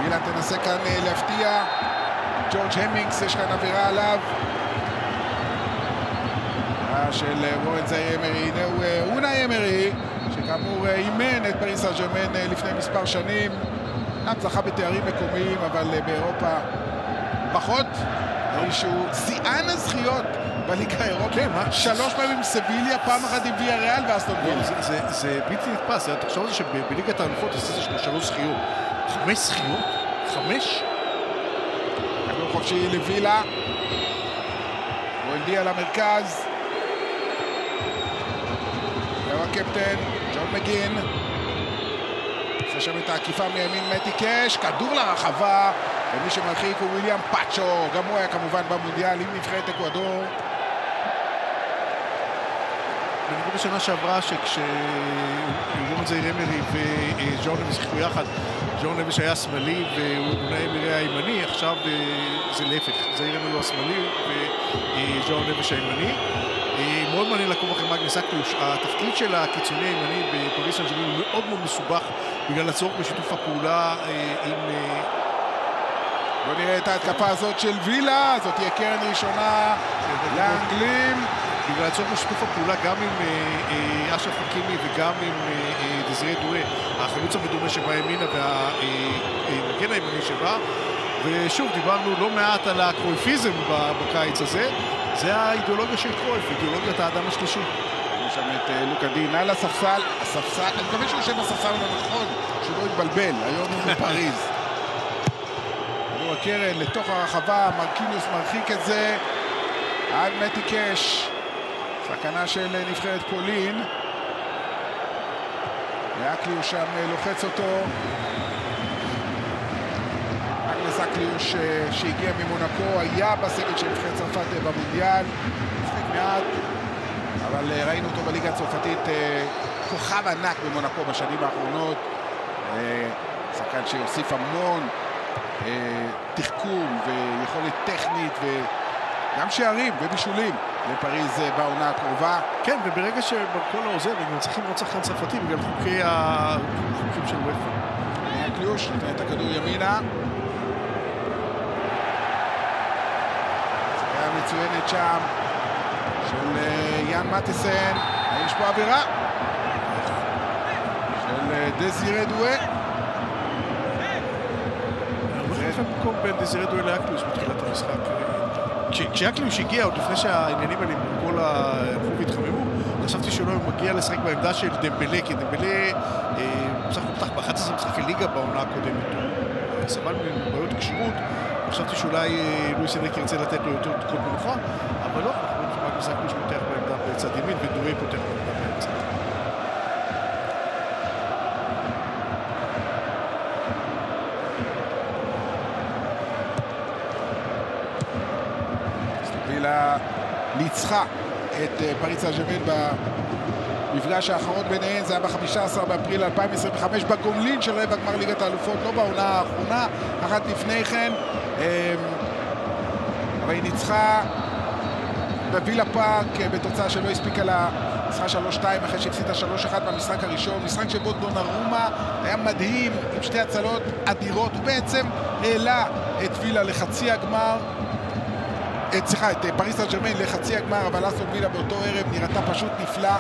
וילה תנסה כאן להפתיע. ג'ורג' המינגס, יש כאן עבירה עליו. של וורן זאיר אמרי. הנה הוא אונאי אמרי, שכאמור אימן את פריס סן ז'רמן לפני מספר שנים. גם זכה בתארים מקומיים, אבל באירופה פחות. שהוא שיאן הזכיות בליגה האירופית. 3 פעמים סביליה, פעם אחת עם ויה ריאל ואסטון וילה. זה בלתי נתפס. תחשוב על זה שבליגת האלופות עשיתי 3 זכיות. 5 זכיות? 5? כדור חופשי לווילה. וולדי על המרכז. זהו הקפטן, ג'ון מגין. עושה שם את העקיפה מימין מתי קש. כדור לרחבה. ומי שמרחיק הוא וויליאם פאצ'ו. גם הוא היה כמובן במונדיאל עם נבחרת אקוודור. אני חושב בשנה שעברה שכשאונאי זאיר אמרי וג'ון נבי שיחקו יחד, ג'ון נבי שהיה שמאלי ואונאי אמרי היה ימני, עכשיו זה להפך, זאיר אמרי הוא השמאלי וג'ון נבי שהימני. מאוד מעניין לעקוב אחרי מגנס אקליוש. התפקיד של הקיצוני הימני בפריס סן ז'רמן הוא מאוד מאוד מסובך בגלל הצורך בשיתוף הפעולה עם... בוא נראה את ההתקפה הזאת של וילה, זאת תהיה קרן ראשונה לאנגלים. בגלל הצורך בשיתוף הפעולה גם עם אשרף חכימי וגם עם דזירי דואה, החלוץ המדומה שבא ימינה והמגן הימני שבא. ושוב, דיברנו לא מעט על הקרויפיזם בקיץ הזה. זה האידיאולוגיה של קרויף, אידיאולוגיית האדם השלישי. יש שם את לוקה דין על הספסל, אני מקווה שהוא יושב בספסל הנכון, שהוא לא יתבלבל, היום הוא בפריז. כדור הקרן לתוך הרחבה, מרקיניוס מרחיק את זה, עד מתי קש, סכנה של נבחרת פולין. ואקליוש שם לוחץ אותו. מגנס אקליוש שהגיע ממונקו, היה בסגל של נבחרת צרפת במונדיאל, משחק מעט, אבל ראינו אותו בליגה הצרפתית כוכב ענק במונקו בשנים האחרונות. שחקן שהוסיף המון תחכום ויכולת טכנית וגם שערים ובישולים לפריז בעונה הקרובה. כן, וברגע שבכל העוזר הם צריכים עוד שחקן צרפתי בגלל חוקים של וופא. אקליוש נתן את הכדור ימינה. צבעה מצוינת שם של יאן מטיסן. האם יש פה עבירה? של דזירי דואה. במקום בין דזירי דואה לאקליוש בתחילת המשחק. כשאקליוש הגיע, עוד לפני שהעניינים האלה כל הלכו והתחממו, חשבתי שהוא לא מגיע לשחק בעמדה של דמבלה, כי דמבלה בסך הכל פתח ב-11 משחקי ליגה בעונה הקודמת. הוא סבל מבעיות קשירות, חשבתי שאולי לואיס אנריקי ירצה לתת לו יותר דקות מנוחה, אבל לא, אנחנו רואים שמגנס אקליוש פותח בעמדה בצד ימין, ודואה פותח בעמדה באמצע. וילה ניצחה את פריס סן ז'רמן במפגש האחרון ביניהן, זה היה ב-15 באפריל 2025 בגומלין של רבע גמר ליגת האלופות, לא בעונה האחרונה, אחת לפני כן, אבל היא ניצחה בווילה פארק בתוצאה שלא הספיקה לה, ניצחה 3-2 אחרי שהפסידה 3-1 במשחק הראשון, משחק שבו דונרומה היה מדהים עם שתי הצלות אדירות, הוא בעצם העלה את וילה לחצי הגמר, את פריס סן ז'רמן לחצי הגמר, אבל אסטון וילה באותו ערב נראתה פשוט נפלא.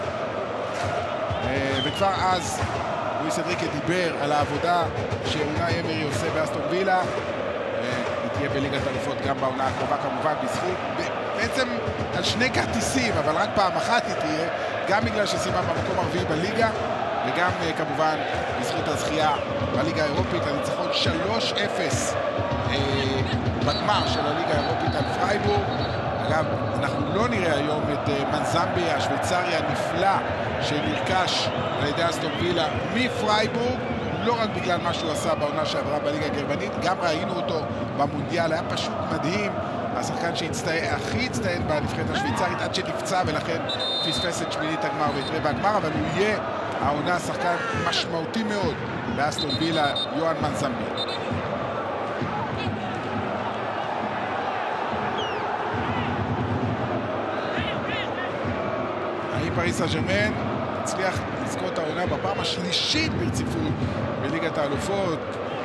וכבר אז לואיס אנריקי דיבר על העבודה שאונאי אמרי עושה באסטון וילה. היא תהיה בליגת האלופות גם בעונה הקרובה כמובן, בזכות בעצם על 2 כרטיסים, אבל רק פעם אחת היא תהיה, גם בגלל שסיימה במקום הרביעי בליגה וגם כמובן בזכות הזכייה בליגה האירופית, הניצחון 3-0 בגמר של הליגה האירופית על פרייבורג. אגב, אנחנו לא נראה היום את מנזמבי השוויצרי הנפלא שנרכש על ידי אסטון וילה מפרייבורג, לא רק בגלל מה שהוא עשה בעונה שעברה בליגה הגרמנית, גם ראינו אותו במונדיאל, היה פשוט מדהים, השחקן שהכי הצטיין בנבחרת השוויצרית עד שנפצע ולכן פספס את שמינית הגמר ואת רבע הגמר, אבל הוא יהיה העונה שחקן משמעותי מאוד באסטון וילה, יוהאן מנזמבי. פריס סן ז'רמן הצליח לזכות העונה בפעם השלישית ברציפות בליגת האלופות.